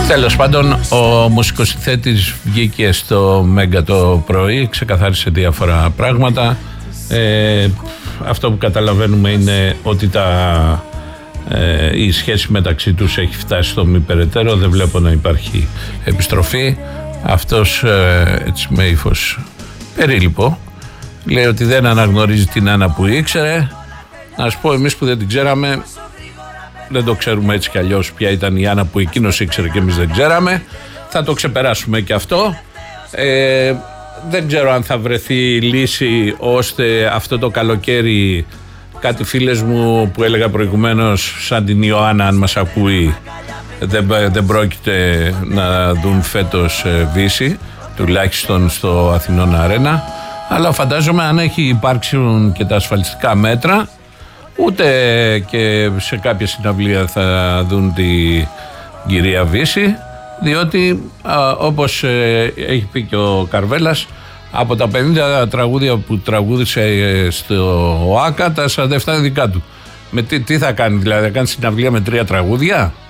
Τέλος πάντων, ο μουσικοσυνθέτης βγήκε στο Μέγκα το πρωί, ξεκαθάρισε διάφορα πράγματα. Αυτό που καταλαβαίνουμε είναι ότι η σχέση μεταξύ τους έχει φτάσει στο μη περαιτέρω, δεν βλέπω να υπάρχει επιστροφή. Αυτός έτσι με ύφος περίληπο λέει ότι δεν αναγνωρίζει την Άννα που ήξερε. Να σου πω, εμείς που δεν την ξέραμε, δεν το ξέρουμε έτσι κι αλλιώς ποια ήταν η Άννα που εκείνος ήξερε και εμείς δεν ξέραμε. Θα το ξεπεράσουμε και αυτό. Δεν ξέρω αν θα βρεθεί λύση ώστε αυτό το καλοκαίρι, κάτι φίλες μου που έλεγα προηγουμένως, σαν την Ιωάννα, αν μας ακούει, δεν πρόκειται να δουν φέτος Βύση, τουλάχιστον στο Αθηνών Αρένα. Αλλά φαντάζομαι αν έχει υπάρξουν και τα ασφαλιστικά μέτρα, ούτε και σε κάποια συναυλία θα δουν την κυρία Βύση, διότι όπως έχει πει και ο Καρβέλας, από τα 50 τραγούδια που τραγούδισε στο ΟΑΚΑ, τα 47 δικά του. Με τι θα κάνει, δηλαδή θα κάνει συναυλία με 3 τραγούδια?